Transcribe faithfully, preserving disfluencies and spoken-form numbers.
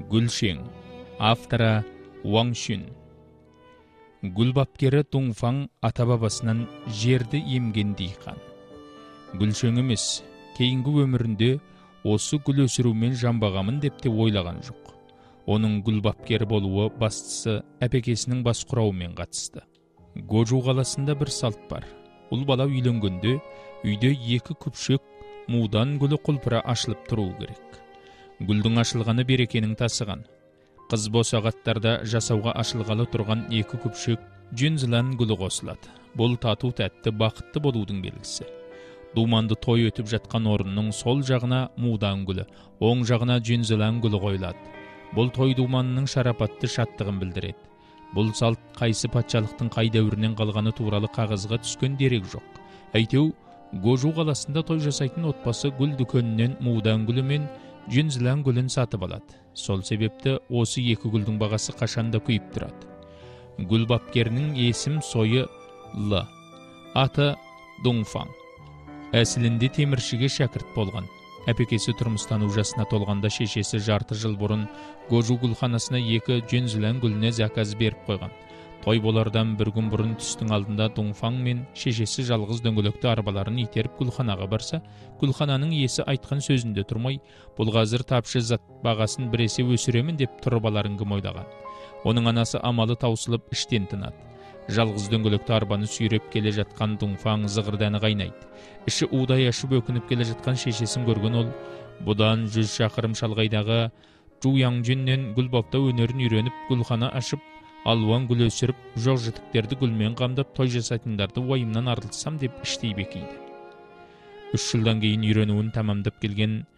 Гүлшең. Авторы Уаң Шүн. Гүл бапкері Дунфаң ата-бабасынан жерді емген диқан. Гүлшең емес, кейінгі өмірінде осы гүл өсірумен жанбағамын деп те ойлаған жоқ. Оның гүл бапкері болуы бастысы әпекесінің бас құрауымен қатысты. Гожу қаласында бір салт бар. Ұл бала үйленгенде үйде екі күпшек мудан гүлі құлпыра ашылып тұру керек. Гүлдің ашылғаны берекенің тасыған. Қыз босағаттарда жасауға ашылғалы тұрған екі күпшек жүнзілан гүлі қосылады. Бұл тату тәтті бақытты болудың белгісі. Думанды той өтіп жатқан орынның сол жағына мудан гүлі, оң жағына жүнзілан гүлі қойылады. Бұл той думанының шарапатты шаттығын білдіреді. Бұл салт қайсы патшалықтың қай дәуірінен қалғаны туралы қағазға түскен дерек жоқ. Әйтеу, Гожу қаласында той жасайтын отбасы гүл дүкенінен мудан гүлі мен жүнзілан гүлін сатып алады. Сол себепті осы екі гүлдің бағасы қашанда күйіп тұрады. Гүл бапкерінің есім сойы Л. Аты Дунфаң. Әсілінде теміршіге шәкірт болған. Әпекесі тұрмыстану жасына толғанда шешесі жарты жыл бұрын Гожу гүлханасына екі жүнзілан гүліне заказ беріп қойған. Той болардан бір күн бұрын түстің алдында Дунфаң мен шешесі жалғыз дөңгелекті арбаларын итеріп гүлханаға барса, гүлхананың иесі айтқан сөзінде тұрмай, бұл қазір тапшы зат бағасын біресе өсіремін деп тұрбаларын кім ойлаған. Оның анасы амалы таусылып іштен тынады. Жалғыз дөңгелекті арбаны сүйреп келе жатқан Дунфаң зығырданы қайнайды. Іші удай ашып өкініп келе жатқан шешесін көрген ол, бұдан жүз шақырым шалғайдағы Жуяңжүннен гүл бапта өнерін үйреніп, гүлхана ашып, алуан гүл өсіріп, жоқ жітіктерді гүлмен қамдап, той жасайтындарды уайымнан арылтсам деп іштей бекейді. Үш жылдан кейін үйренуін тамамдап келген